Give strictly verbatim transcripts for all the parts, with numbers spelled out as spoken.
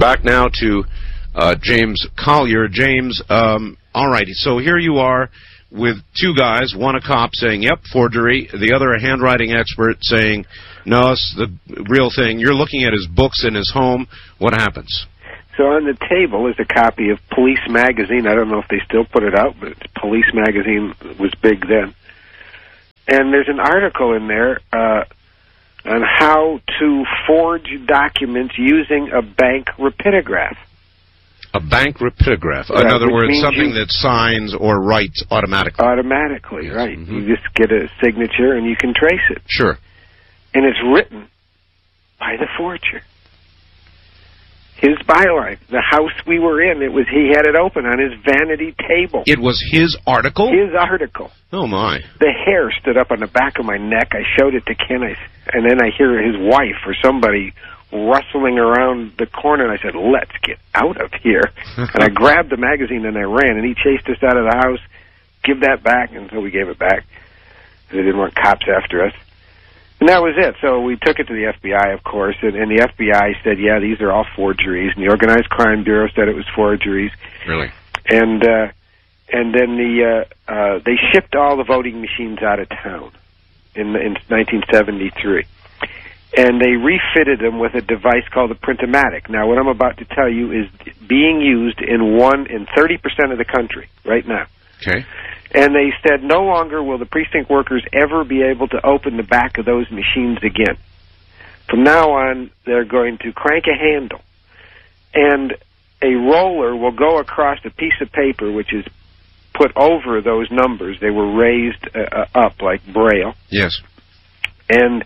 back now to uh, James Collier. James, um, all right, so here you are with two guys, one a cop saying, yep, forgery, the other a handwriting expert saying, no, it's the real thing. You're looking at his books in his home. What happens? So on the table is a copy of Police Magazine. I don't know if they still put it out, but Police Magazine was big then. And there's an article in there uh, on how to forge documents using a bank rapidograph. A bank rapidograph. Right, in other words, means something you, that signs or writes automatically. Automatically, yes. right. Mm-hmm. You just get a signature and you can trace it. Sure. And it's written by the forger. His byline. The house we were in, it was he had it open on his vanity table. It was his article? His article. Oh, my. The hair stood up on the back of my neck. I showed it to Ken, I, and then I hear his wife or somebody rustling around the corner, and I said, let's get out of here. And I grabbed the magazine and I ran, and he chased us out of the house. Give that back, and so we gave it back. They didn't want cops after us. And that was it. So we took it to the F B I, of course, and, and the F B I said, yeah, these are all forgeries. And the Organized Crime Bureau said it was forgeries. Really? And uh, and then the uh, uh, they shipped all the voting machines out of town in, in nineteen seventy-three. And they refitted them with a device called the Printomatic. Now, what I'm about to tell you is being used in one in thirty percent of the country right now. Okay. And they said no longer will the precinct workers ever be able to open the back of those machines again. From now on, they're going to crank a handle, and a roller will go across a piece of paper which is put over those numbers. They were raised uh, up like Braille. Yes. And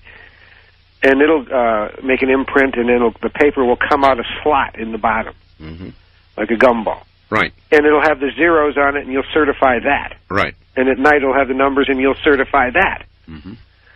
and it'll uh, make an imprint, and it'll, the paper will come out a slot in the bottom, mm-hmm. like a gumball. Right. And it'll have the zeros on it, and you'll certify that. Right. And at night it'll have the numbers, and you'll certify that. Mm-hmm.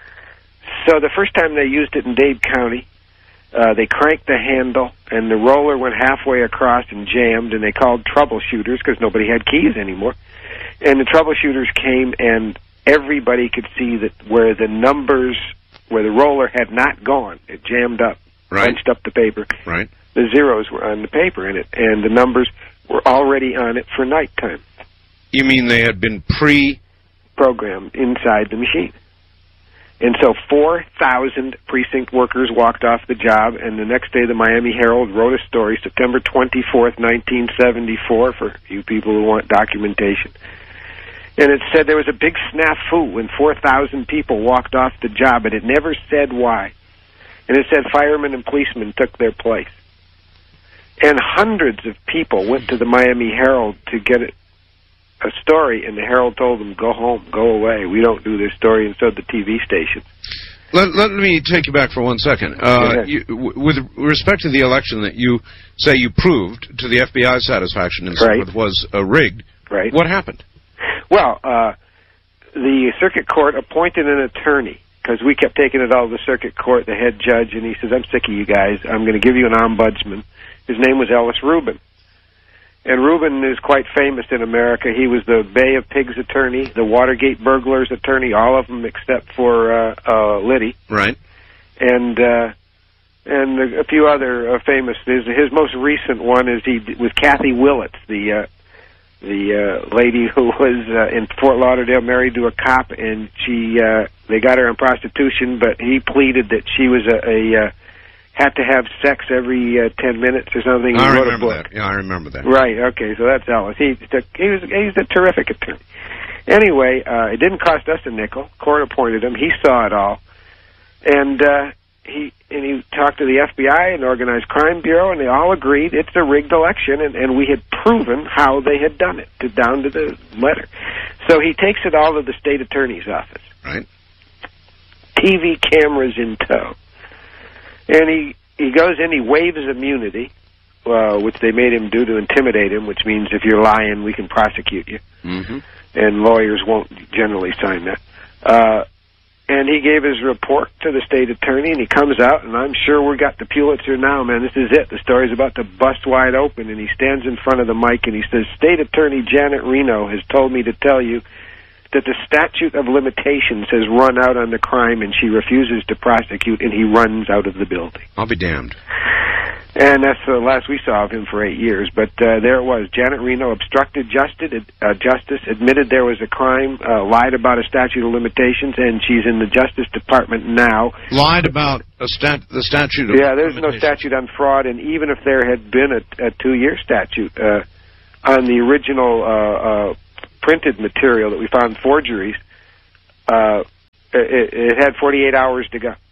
So the first time they used it in Dade County, uh, they cranked the handle, and the roller went halfway across and jammed, and they called troubleshooters because nobody had keys anymore. And the troubleshooters came, and everybody could see that where the numbers, where the roller had not gone, it jammed up, right. bunched up the paper. Right. The zeros were on the paper in it, and the numbers were already on it for nighttime. You mean they had been pre-programmed inside the machine. And so four thousand precinct workers walked off the job, and the next day the Miami Herald wrote a story, September twenty-fourth, nineteen seventy-four, for you people who want documentation. And it said there was a big snafu when four thousand people walked off the job, and it never said why. And it said firemen and policemen took their place. And hundreds of people went to the Miami Herald to get it, a story, and the Herald told them, go home, go away. We don't do this story, and so did the T V station. Let, let me take you back for one second. Uh, you, w with respect to the election that you say you proved to the F B I's satisfaction and right. so forth was uh, rigged, right. What happened? Well, uh, the circuit court appointed an attorney, because we kept taking it all to the circuit court, the head judge, and he says, I'm sick of you guys. I'm going to give you an ombudsman. His name was Ellis Rubin. And Rubin is quite famous in America. He was the Bay of Pigs attorney, the Watergate burglars attorney, all of them except for uh, uh, Liddy. Right. And uh, and a few other uh, famous. His, his most recent one is he with Kathy Willits, the uh, the uh, lady who was uh, in Fort Lauderdale, married to a cop, and she uh, they got her in prostitution, but he pleaded that she was a, a uh, had to have sex every uh, ten minutes or something. He I wrote remember a book. that. Yeah, I remember that. Right. Okay. So that's Ellis. He he was he's a terrific attorney. Anyway, uh, it didn't cost us a nickel. Court appointed him. He saw it all, and uh, he and he talked to the F B I and the Organized Crime Bureau, and they all agreed it's a rigged election, and, and we had proven how they had done it to down to the letter. So he takes it all to the state attorney's office. Right. T V cameras in tow. And he, he goes in, he waives immunity, uh, which they made him do to intimidate him, which means if you're lying, we can prosecute you. Mm-hmm. And lawyers won't generally sign that. Uh, and he gave his report to the state attorney, and he comes out, and I'm sure we got the Pulitzer now, man. This is it. The story's about to bust wide open. And he stands in front of the mic, and he says, State Attorney Janet Reno has told me to tell you that the statute of limitations has run out on the crime, and she refuses to prosecute, and he runs out of the building. I'll be damned. And that's the last we saw of him for eight years. But uh, there it was. Janet Reno obstructed justice, uh, justice, admitted there was a crime, uh, lied about a statute of limitations, and she's in the Justice Department now. Lied about a stat the statute of Yeah, there's no statute on fraud, and even if there had been a, a two-year statute uh, on the original uh, uh, printed material that we found forgeries, uh, it, it had forty-eight hours to go.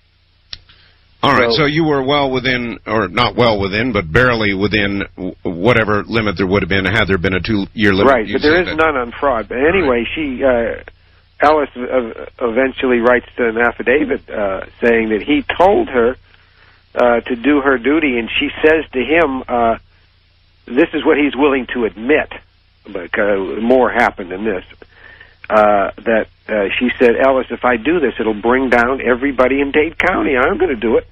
All right, so, so you were well within, or not well within, but barely within whatever limit there would have been had there been a two-year limit. Right, but there is none on fraud. But anyway, right. she, uh, Ellis uh, eventually writes an affidavit uh, saying that he told her uh, to do her duty, and she says to him, uh, this is what he's willing to admit, but uh, more happened than this, uh, that uh, she said, Ellis, if I do this, it'll bring down everybody in Dade County. I'm going to do it.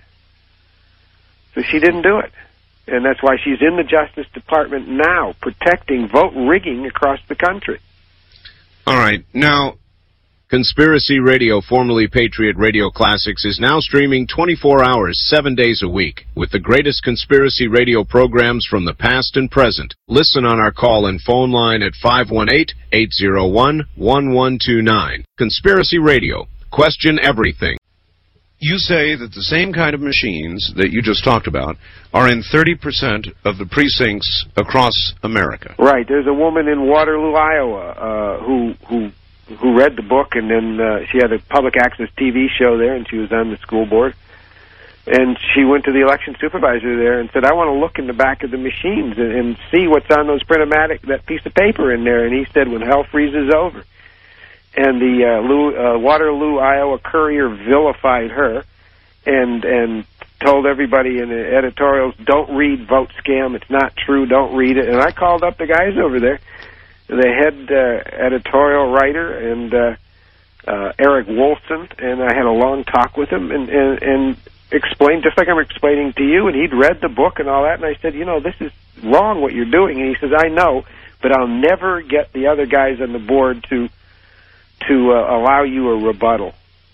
So she didn't do it. And that's why she's in the Justice Department now, protecting vote rigging across the country. All right. Now, Conspiracy Radio, formerly Patriot Radio Classics, is now streaming twenty-four hours, seven days a week, with the greatest conspiracy radio programs from the past and present. Listen on our call and phone line at five one eight, eight zero one, one one two nine. Conspiracy Radio. Question everything. You say that the same kind of machines that you just talked about are in thirty percent of the precincts across America. Right. There's a woman in Waterloo, Iowa, uh, who who who read the book, and then uh, she had a public access T V show there, and she was on the school board. And she went to the election supervisor there and said, I want to look in the back of the machines and, and see what's on those Print-O-Matic, that piece of paper in there. And he said, when hell freezes over. And the uh, Lou, uh, Waterloo, Iowa Courier vilified her and and told everybody in the editorials, don't read Vote Scam. It's not true. Don't read it. And I called up the guys over there, the head uh, editorial writer and uh, uh, Eric Wolfson, and I had a long talk with him and, and, and explained, just like I'm explaining to you, and he'd read the book and all that, and I said, you know, this is wrong what you're doing. And he says, I know, but I'll never get the other guys on the board to to uh, allow you a rebuttal.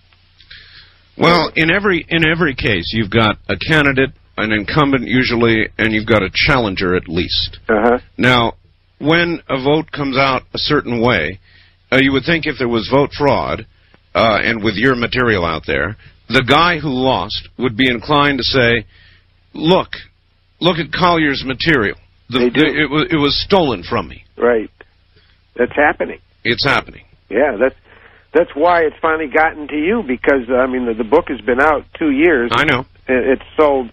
Well, in every in every case, you've got a candidate, an incumbent usually, and you've got a challenger at least. Uh-huh. Now, when a vote comes out a certain way, uh, you would think if there was vote fraud, uh, and with your material out there, the guy who lost would be inclined to say, look, look at Collier's material. The, they do. The, it, was, it was stolen from me. Right. That's happening. It's happening. Yeah, that's that's why it's finally gotten to you, because, I mean, the, the book has been out two years. I know. It, it's sold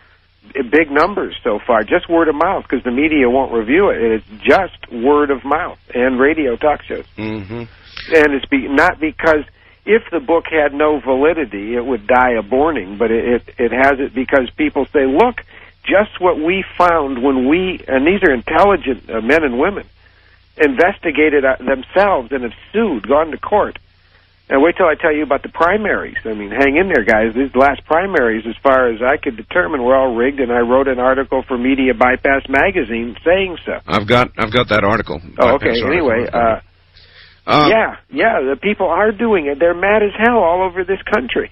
big numbers so far, just word of mouth, because the media won't review it. It's just word of mouth and radio talk shows. Mm-hmm. And it's be, not because if the book had no validity, it would die a borning, but it, it, it has it because people say, look, just what we found when we, and these are intelligent uh, men and women, investigated uh, themselves and have sued, gone to court. And wait till I tell you about the primaries. I mean, hang in there, guys. These last primaries, as far as I could determine, were all rigged, and I wrote an article for Media Bypass magazine saying so. I've got I've got that article. Oh, okay. Anyway, uh, uh, yeah, yeah, the people are doing it. They're mad as hell all over this country.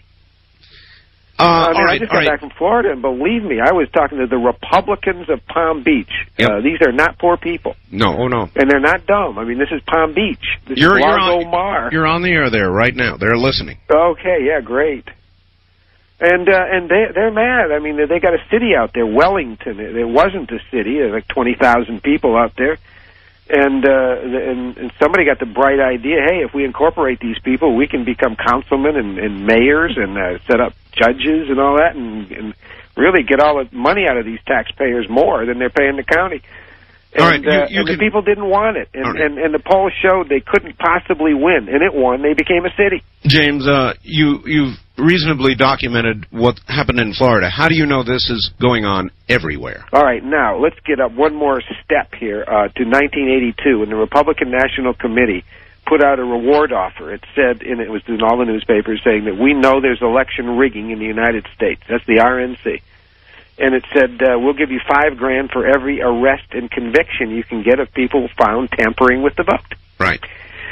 Uh, I mean, all right, I just got right. back from Florida, and believe me, I was talking to the Republicans of Palm Beach. Yep. Uh, these are not poor people. No, oh no. And they're not dumb. I mean, this is Palm Beach. This You're, is you're, Largo on, Mar. you're on the air there right now. They're listening. Okay, yeah, great. And uh, and they they're mad. I mean, they got a city out there, Wellington. It, it wasn't a city. There's like twenty thousand people out there. And, uh, and and somebody got the bright idea, hey, if we incorporate these people, we can become councilmen and, and mayors and uh, set up judges and all that and, and really get all the money out of these taxpayers more than they're paying the county. And, all right, you, uh, you and can... the people didn't want it. And, right. and, and the polls showed they couldn't possibly win. And it won. They became a city. James, uh, you, you've reasonably documented what happened in Florida. How do you know this is going on everywhere? All right, now, let's get up one more step here uh, to nineteen eighty-two, when the Republican National Committee put out a reward offer. It said, and it was in all the newspapers, saying that we know there's election rigging in the United States. That's the R N C. And it said, uh, we'll give you five grand for every arrest and conviction you can get of people found tampering with the vote. Right.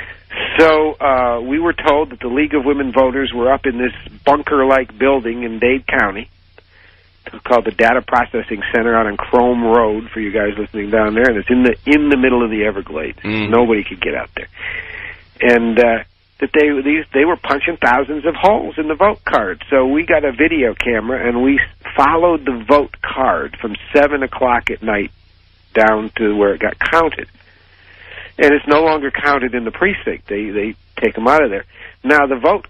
So uh, we were told that the League of Women Voters were up in this bunker-like building in Dade County, called the Data Processing Center out on Chrome Road for you guys listening down there, and it's in the in the middle of the Everglades. Mm. Nobody could get out there. And uh, that they these they were punching thousands of holes in the vote card. So we got a video camera, and we followed the vote card from seven o'clock at night down to where it got counted. And it's no longer counted in the precinct. They they take them out of there. Now, the vote